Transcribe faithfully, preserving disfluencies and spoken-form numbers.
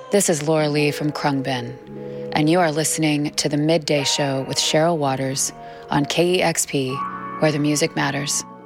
This is Laura Lee from Krungbin, and you are listening to The Midday Show with Cheryl Waters on K E X P, where the music matters.